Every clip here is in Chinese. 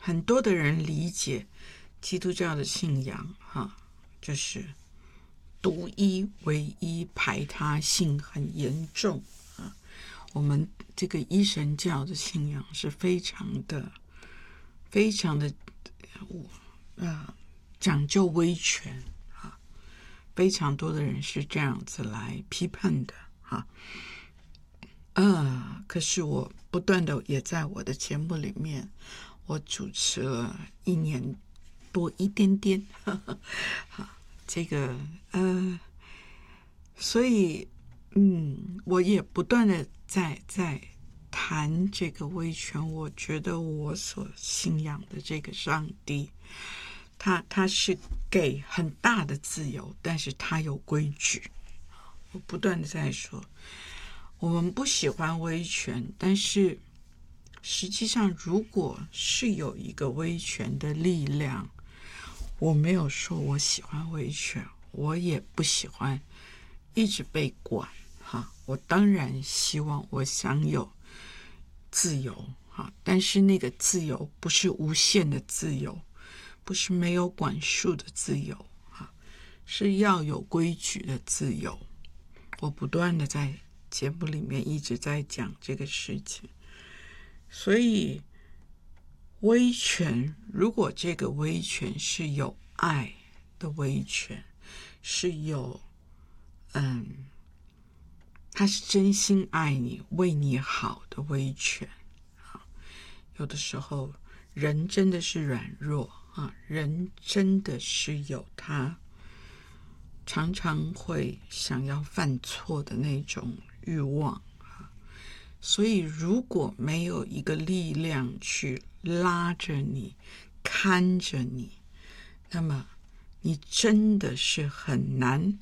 很多的人理解基督教的信仰就是独一唯一，排他性很严重我们这个一神教的信仰是非常的讲究威权非常多的人是这样子来批判的可是我不断的也在我的节目里面，我主持了1年多一点点这个所以我也不断的在谈这个威权。我觉得我所信仰的这个上帝他是给很大的自由，但是他有规矩。我不断的在说我们不喜欢威权，但是实际上如果是有一个威权的力量，我没有说我喜欢威权，我也不喜欢一直被管我当然希望我享有自由但是那个自由不是无限的自由，不是没有管束的自由是要有规矩的自由。我不断的在节目里面一直在讲这个事情。所以威权，如果这个威权是有爱的威权，是有他是真心爱你，为你好的威权有的时候人真的是软弱人真的是有他常常会想要犯错的那种欲望所以如果没有一个力量去拉着你看着你，那么你真的是很难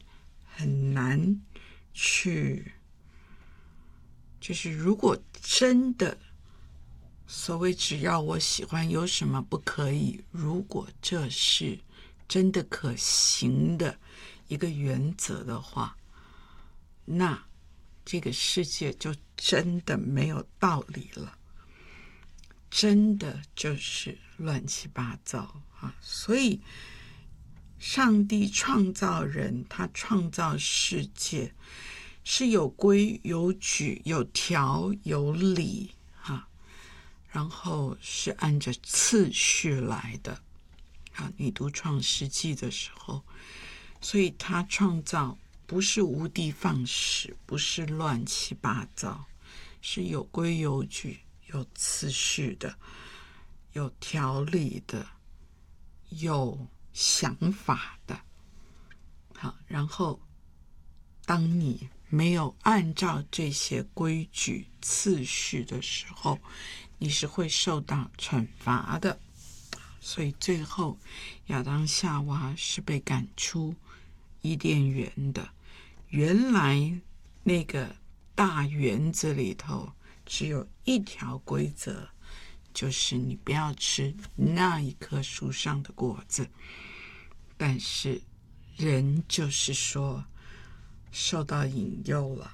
去，就是如果真的所谓只要我喜欢有什么不可以，如果这是真的可行的一个原则的话，那这个世界就真的没有道理了，真的就是乱七八糟所以上帝创造人，他创造世界是有规有矩有条有理然后是按着次序来的你读创世纪的时候，所以他创造不是无的放矢，不是乱七八糟，是有规有矩有次序的，有条理的，有想法的然后当你没有按照这些规矩次序的时候，你是会受到惩罚的。所以最后亚当夏娃是被赶出伊甸园的。原来那个大园子里头只有一条规则，就是你不要吃那一棵树上的果子。但是人就是说受到引诱了，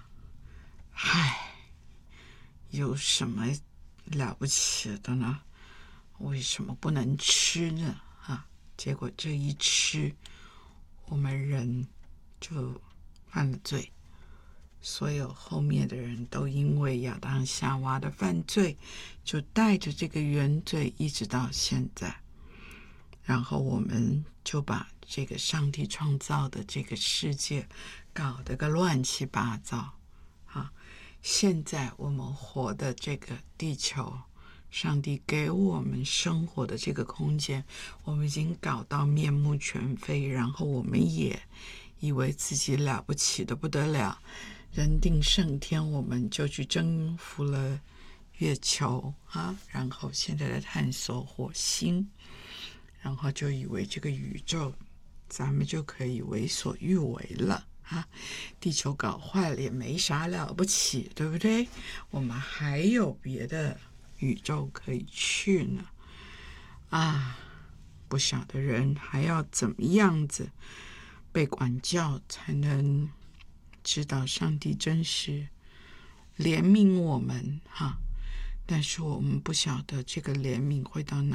有什么了不起的呢？为什么不能吃呢结果这一吃，我们人就犯了罪。所有后面的人都因为亚当夏娃的犯罪，就带着这个原罪一直到现在。然后我们就把这个上帝创造的这个世界搞得个乱七八糟现在我们活的这个地球，上帝给我们生活的这个空间，我们已经搞到面目全非，然后我们也以为自己了不起的不得了，人定胜天，我们就去征服了月球然后现在在探索火星，然后就以为这个宇宙咱们就可以为所欲为了地球搞坏了也没啥了不起，对不对？我们还有别的宇宙可以去呢不晓得人还要怎么样子被管教才能知道上帝真是怜悯我们但是我们不晓得这个怜悯会到哪